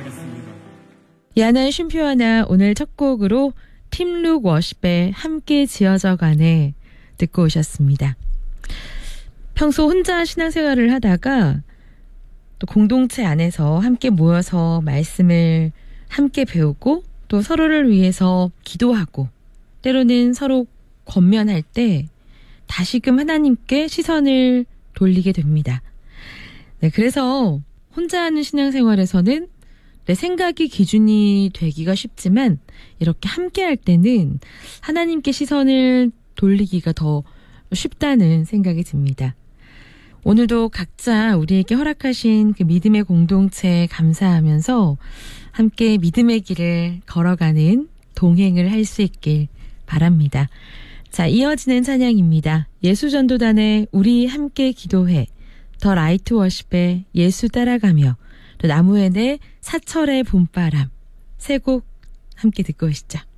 기도하겠습니다. 야난 쉼표 하나 오늘 첫 곡으로 팀룩 워십의 함께 지어져 가네 듣고 오셨습니다. 평소 혼자 신앙생활을 하다가 또 공동체 안에서 함께 모여서 말씀을 함께 배우고 또 서로를 위해서 기도하고 때로는 서로 권면할 때 다시금 하나님께 시선을 돌리게 됩니다. 네, 그래서 혼자 하는 신앙생활에서는 내 생각이 기준이 되기가 쉽지만 이렇게 함께 할 때는 하나님께 시선을 돌리기가 더 쉽다는 생각이 듭니다. 오늘도 각자 우리에게 허락하신 그 믿음의 공동체에 감사하면서 함께 믿음의 길을 걸어가는 동행을 할 수 있길 바랍니다. 자, 이어지는 찬양입니다. 예수전도단의 우리 함께 기도해, 더 라이트 워십의 예수 따라가며, 또 나무엔의 사철의 봄바람, 세 곡 함께 듣고 오시죠.